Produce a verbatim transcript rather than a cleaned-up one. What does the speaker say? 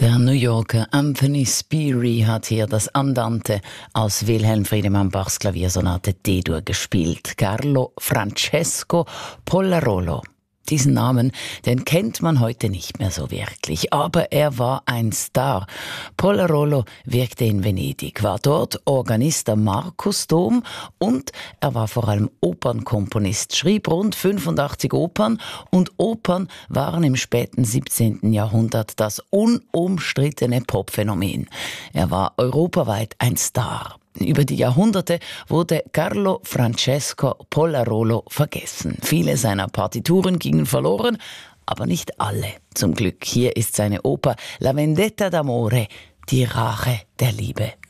Der New Yorker Anthony Spiri hat hier das Andante aus Wilhelm Friedemann Bachs Klaviersonate D-Dur gespielt. Carlo Francesco Polarolo. Diesen Namen, den kennt man heute nicht mehr so wirklich, aber er war ein Star. Polarolo wirkte in Venedig, war dort Organist am Markusdom und er war vor allem Opernkomponist, schrieb rund fünfundachtzig Opern und Opern waren im späten siebzehnten Jahrhundert das unumstrittene Popphänomen. Er war europaweit ein Star. Über die Jahrhunderte wurde Carlo Francesco Polarolo vergessen. Viele seiner Partituren gingen verloren, aber nicht alle. Zum Glück, hier ist seine Oper La Vendetta d'Amore, die Rache der Liebe.